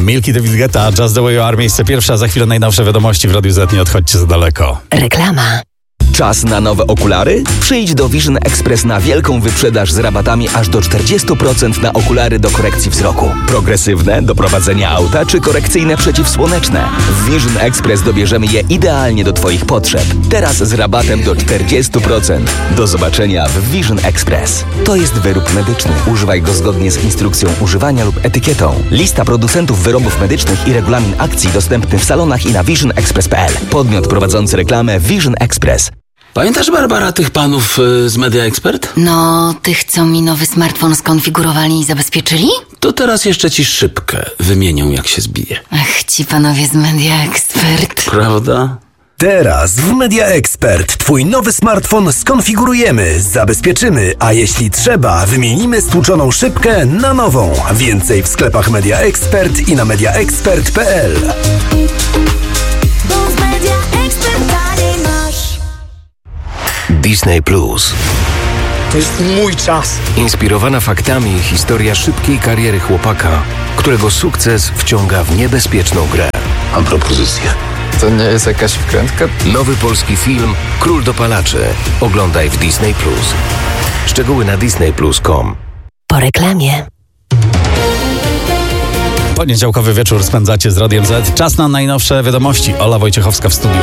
Milky David Guetta, Just the Way You Are, miejsce pierwsze, a za chwilę najnowsze wiadomości w Radiu Z. Nie odchodźcie za daleko. Reklama. Czas na nowe okulary? Przyjdź do Vision Express na wielką wyprzedaż z rabatami aż do 40% na okulary do korekcji wzroku. Progresywne, do prowadzenia auta czy korekcyjne przeciwsłoneczne. W Vision Express dobierzemy je idealnie do Twoich potrzeb. Teraz z rabatem do 40%. Do zobaczenia w Vision Express. To jest wyrób medyczny. Używaj go zgodnie z instrukcją używania lub etykietą. Lista producentów wyrobów medycznych i regulamin akcji dostępny w salonach i na visionexpress.pl. Podmiot prowadzący reklamę Vision Express. Pamiętasz, Barbara, tych panów z Media Expert? No, tych, co mi nowy smartfon skonfigurowali i zabezpieczyli? To teraz jeszcze ci szybkę wymienią, jak się zbije. Ach, ci panowie z Media Expert. Prawda? Teraz w Media Expert Twój nowy smartfon skonfigurujemy, zabezpieczymy, a jeśli trzeba, wymienimy stłuczoną szybkę na nową. Więcej w sklepach Media Expert i na mediaexpert.pl. Disney Plus. To jest mój czas. Inspirowana faktami historia szybkiej kariery chłopaka, którego sukces wciąga w niebezpieczną grę. Mam propozycję. To nie jest jakaś wkrętka? Nowy polski film Król dopalaczy. Oglądaj w Disney Plus. Szczegóły na disneyplus.com. Po reklamie. Poniedziałkowy wieczór spędzacie z Radiem Z. Czas na najnowsze wiadomości. Ola Wojciechowska w studiu.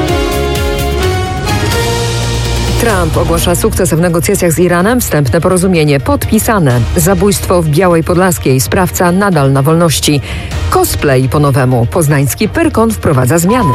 Trump ogłasza sukces w negocjacjach z Iranem. Wstępne porozumienie podpisane. Zabójstwo w Białej Podlaskiej. Sprawca nadal na wolności. Cosplay po nowemu. Poznański Pyrkon wprowadza zmiany.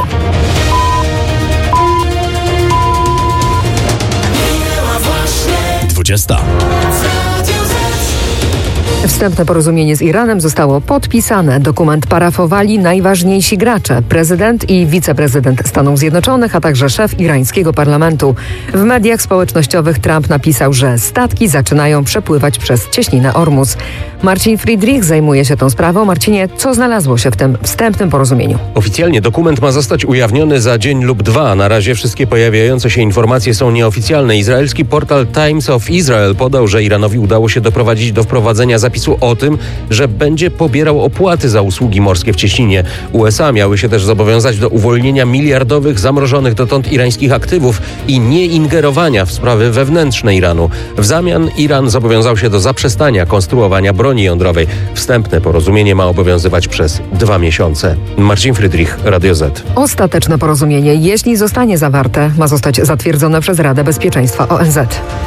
Wstępne porozumienie z Iranem zostało podpisane. Dokument parafowali najważniejsi gracze, prezydent i wiceprezydent Stanów Zjednoczonych, a także szef irańskiego parlamentu. W mediach społecznościowych Trump napisał, że statki zaczynają przepływać przez cieśninę Ormus. Marcin Friedrich zajmuje się tą sprawą. Marcinie, co znalazło się w tym wstępnym porozumieniu? Oficjalnie dokument ma zostać ujawniony za dzień lub dwa. Na razie wszystkie pojawiające się informacje są nieoficjalne. Izraelski portal Times of Israel podał, że Iranowi udało się doprowadzić do wprowadzenia zapisu o tym, że będzie pobierał opłaty za usługi morskie w cieśninie. USA miały się też zobowiązać do uwolnienia miliardowych zamrożonych dotąd irańskich aktywów i nieingerowania w sprawy wewnętrzne Iranu. W zamian Iran zobowiązał się do zaprzestania konstruowania broni jądrowej. Wstępne porozumienie ma obowiązywać przez 2 miesiące. Marcin Friedrich, Radio Z. Ostateczne porozumienie, jeśli zostanie zawarte, ma zostać zatwierdzone przez Radę Bezpieczeństwa ONZ.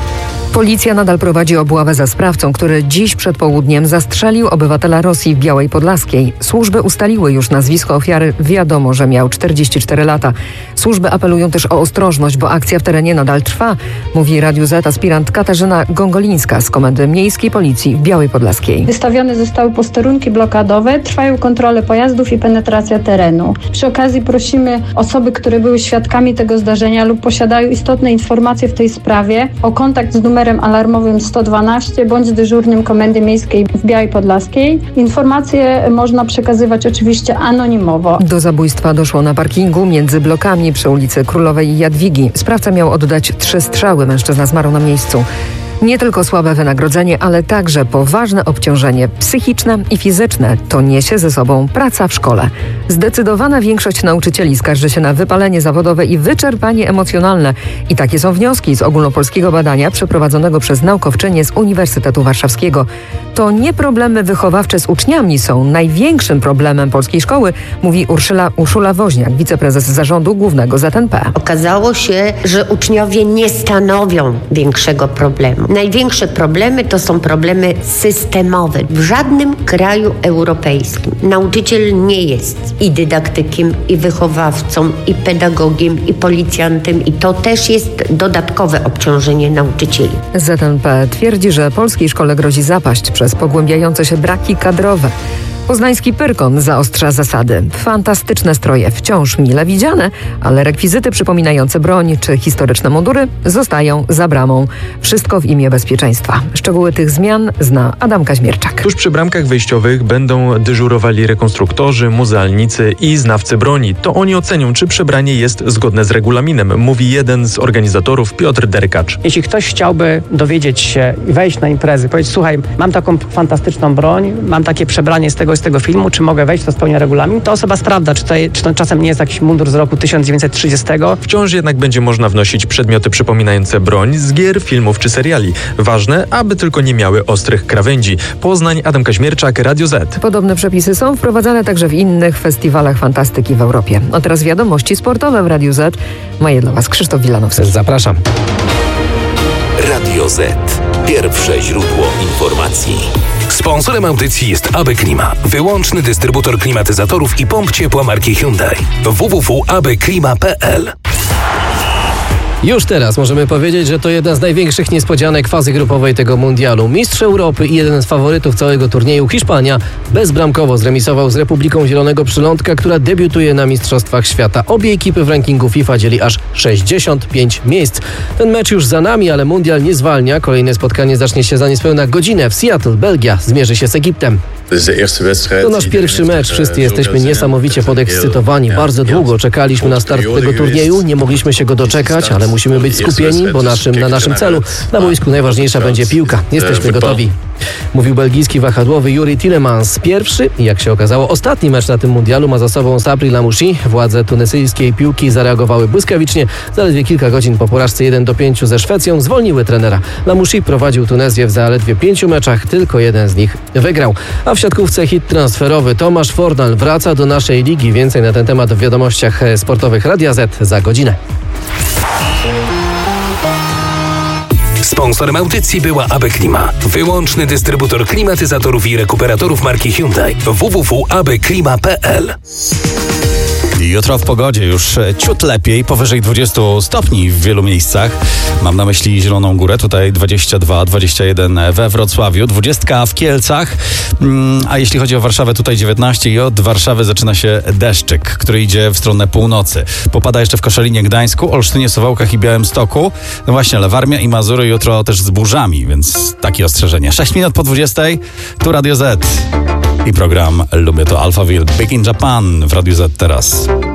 Policja nadal prowadzi obławę za sprawcą, który dziś przed południem zastrzelił obywatela Rosji w Białej Podlaskiej. Służby ustaliły już nazwisko ofiary. Wiadomo, że miał 44 lata. Służby apelują też o ostrożność, bo akcja w terenie nadal trwa, mówi Radiu Z aspirant Katarzyna Gongolińska z Komendy Miejskiej Policji w Białej Podlaskiej. Wystawione zostały posterunki blokadowe, trwają kontrole pojazdów i penetracja terenu. Przy okazji prosimy osoby, które były świadkami tego zdarzenia lub posiadają istotne informacje w tej sprawie, o kontakt z numerem alarmowym 112 bądź dyżurnym Komendy Miejskiej w Białej Podlaskiej. Informacje można przekazywać oczywiście anonimowo. Do zabójstwa doszło na parkingu między blokami przy ulicy Królowej Jadwigi. Sprawca miał oddać 3 strzały. Mężczyzna zmarł na miejscu. Nie tylko słabe wynagrodzenie, ale także poważne obciążenie psychiczne i fizyczne. To niesie ze sobą praca w szkole. Zdecydowana większość nauczycieli skarży się na wypalenie zawodowe i wyczerpanie emocjonalne. I takie są wnioski z ogólnopolskiego badania przeprowadzonego przez naukowczynię z Uniwersytetu Warszawskiego. To nie problemy wychowawcze z uczniami są największym problemem polskiej szkoły, mówi Urszula Woźniak, wiceprezes zarządu głównego ZNP. Okazało się, że uczniowie nie stanowią większego problemu. Największe problemy to są problemy systemowe. W żadnym kraju europejskim nauczyciel nie jest i dydaktykiem, i wychowawcą, i pedagogiem, i policjantem, i to też jest dodatkowe obciążenie nauczycieli. ZNP twierdzi, że polskiej szkole grozi zapaść przez pogłębiające się braki kadrowe. Poznański Pyrkon zaostrza zasady. Fantastyczne stroje, wciąż mile widziane, ale rekwizyty przypominające broń czy historyczne mundury zostają za bramą. Wszystko w imię bezpieczeństwa. Szczegóły tych zmian zna Adam Kaźmierczak. Tuż przy bramkach wejściowych będą dyżurowali rekonstruktorzy, muzealnicy i znawcy broni. To oni ocenią, czy przebranie jest zgodne z regulaminem, mówi jeden z organizatorów, Piotr Derkacz. Jeśli ktoś chciałby dowiedzieć się i wejść na imprezy, powiedzieć: słuchaj, mam taką fantastyczną broń, mam takie przebranie z tego czegoś z tego filmu, czy mogę wejść, to spełnia regulamin, to osoba sprawdza, czy to czasem nie jest jakiś mundur z roku 1930. Wciąż jednak będzie można wnosić przedmioty przypominające broń z gier, filmów czy seriali. Ważne, aby tylko nie miały ostrych krawędzi. Poznań, Adam Kaźmierczak, Radio Z. Podobne przepisy są wprowadzane także w innych festiwalach fantastyki w Europie. A teraz wiadomości sportowe w Radiu Z. Ma je dla Was Krzysztof Wilanowski. Zapraszam. Radio Z. Pierwsze źródło informacji. Sponsorem audycji jest AB Klima, wyłączny dystrybutor klimatyzatorów i pomp ciepła marki Hyundai. www.abklima.pl. Już teraz możemy powiedzieć, że to jedna z największych niespodzianek fazy grupowej tego mundialu. Mistrz Europy i jeden z faworytów całego turnieju, Hiszpania, bezbramkowo zremisował z Republiką Zielonego Przylądka, która debiutuje na Mistrzostwach Świata. Obie ekipy w rankingu FIFA dzieli aż 65 miejsc. Ten mecz już za nami, ale mundial nie zwalnia. Kolejne spotkanie zacznie się za niespełna godzinę. W Seattle, Belgia zmierzy się z Egiptem. To nasz pierwszy mecz. Wszyscy jesteśmy niesamowicie podekscytowani. Bardzo długo czekaliśmy na start tego turnieju. Nie mogliśmy się go doczekać, ale musimy być skupieni, bo na naszym celu na boisku najważniejsza będzie piłka. Jesteśmy gotowi. Mówił belgijski wahadłowy Yuri Tillemans. Pierwszy i jak się okazało ostatni mecz na tym mundialu ma za sobą Sabri Lamouchi. Władze tunezyjskiej piłki zareagowały błyskawicznie. Zaledwie kilka godzin po porażce 1-5 ze Szwecją zwolniły trenera. Lamouchi prowadził Tunezję w zaledwie 5 meczach, tylko jeden z nich wygrał. A w siatkówce hit transferowy Tomasz Fornal wraca do naszej ligi. Więcej na ten temat w wiadomościach sportowych Radia Z za godzinę. Sponsorem audycji była AB Klima, wyłączny dystrybutor klimatyzatorów i rekuperatorów marki Hyundai. www.abklima.pl. Jutro w pogodzie już ciut lepiej, powyżej 20 stopni w wielu miejscach. Mam na myśli Zieloną Górę, tutaj 22, 21 we Wrocławiu, 20 w Kielcach, a jeśli chodzi o Warszawę, tutaj 19 i od Warszawy zaczyna się deszczyk, który idzie w stronę północy. Popada jeszcze w Koszalinie, Gdańsku, Olsztynie, Suwałkach i Białymstoku. No właśnie, ale Warmia i Mazury jutro też z burzami, więc takie ostrzeżenie. 6 minut po 20, tu Radio Z. I program Lubię to Alphaville Big in Japan w Radiu Z teraz.